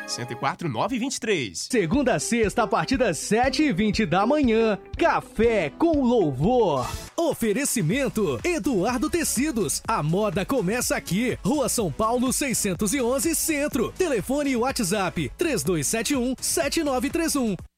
104-923. Segunda a sexta, a partir das 7h20 da manhã, Café com Louvor. Oferecimento Eduardo Tecidos. A moda começa aqui. Rua São Paulo 611 Centro. Telefone e WhatsApp 3271-7931.